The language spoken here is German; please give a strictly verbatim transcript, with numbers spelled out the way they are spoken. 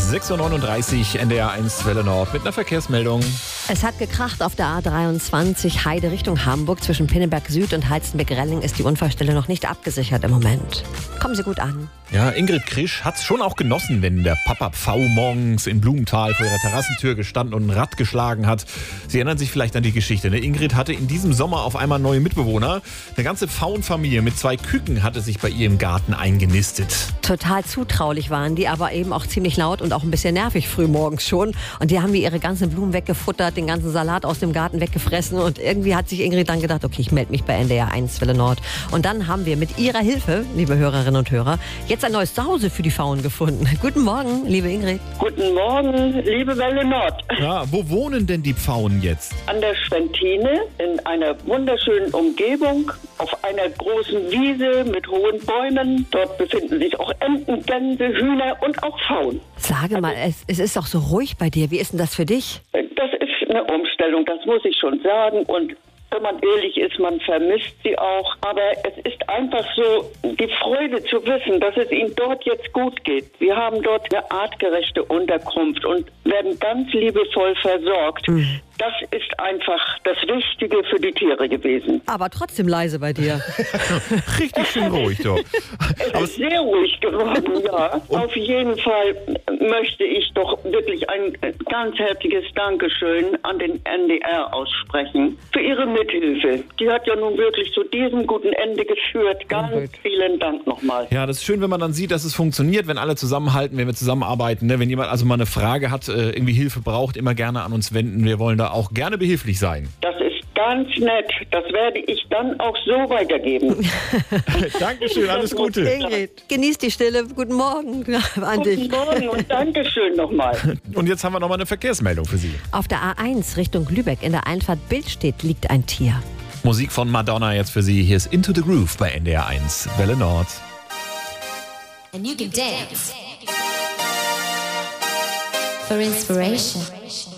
sechs Uhr neununddreißig, N D R eins Welle Nord mit einer Verkehrsmeldung. Es hat gekracht auf der A dreiundzwanzig Heide Richtung Hamburg. Zwischen Pinneberg Süd und Heizenbeck-Relling ist die Unfallstelle noch nicht abgesichert im Moment. Kommen Sie gut an. Ja, Ingrid Krisch hat's schon auch genossen, wenn der Papa Pfau morgens in Blumenthal vor ihrer Terrassentür gestanden und ein Rad geschlagen hat. Sie erinnern sich vielleicht an die Geschichte, ne? Ingrid hatte in diesem Sommer auf einmal neue Mitbewohner. Eine ganze Pfauenfamilie mit zwei Küken hatte sich bei ihr im Garten eingenistet. Total zutraulich waren die, aber eben auch ziemlich laut und auch ein bisschen nervig früh morgens schon. Und die haben mir ihre ganzen Blumen weggefuttert, den ganzen Salat aus dem Garten weggefressen. Und irgendwie hat sich Ingrid dann gedacht, okay, ich melde mich bei N D R eins Welle Nord. Und dann haben wir mit ihrer Hilfe, liebe Hörerinnen und Hörer, jetzt ein neues Zuhause für die Pfauen gefunden. Guten Morgen, liebe Ingrid. Guten Morgen, liebe Welle Nord. Ja, wo wohnen denn die Pfauen jetzt? An der Schwentine, in einer wunderschönen Umgebung, auf einer großen Wiese mit hohen Bäumen. Dort befinden sich auch Enten, Gänse, Hühner und auch Pfauen. Sage mal, es, es ist doch so ruhig bei dir. Wie ist denn das für dich? Das ist eine Umstellung, das muss ich schon sagen. Und wenn man ehrlich ist, man vermisst sie auch. Aber es ist einfach so die Freude zu wissen, dass es ihnen dort jetzt gut geht. Wir haben dort eine artgerechte Unterkunft und werden ganz liebevoll versorgt. Mhm. Das ist einfach das Wichtige für die Tiere gewesen. Aber trotzdem leise bei dir. Richtig schön ruhig, doch. Es ist sehr ruhig geworden, ja. Auf jeden Fall möchte ich doch wirklich ein ganz herzliches Dankeschön an den N D R aussprechen für Ihre Mithilfe. Die hat ja nun wirklich zu diesem guten Ende geführt. Ganz Perfekt. Vielen Dank nochmal. Ja, das ist schön, wenn man dann sieht, dass es funktioniert, wenn alle zusammenhalten, wenn wir zusammenarbeiten. Ne? Wenn jemand also mal eine Frage hat, irgendwie Hilfe braucht, immer gerne an uns wenden. Wir wollen da auch gerne behilflich sein. Das ist ganz nett. Das werde ich dann auch so weitergeben. Dankeschön, alles Gute. Ingrid, genieß die Stille. Guten Morgen an dich. Guten Morgen und Dankeschön nochmal. Und jetzt haben wir nochmal eine Verkehrsmeldung für Sie. Auf der A eins Richtung Lübeck in der Einfahrt Billstedt liegt ein Tier. Musik von Madonna jetzt für Sie. Hier ist Into the Groove bei N D R eins Welle Nord. And you can dance for inspiration.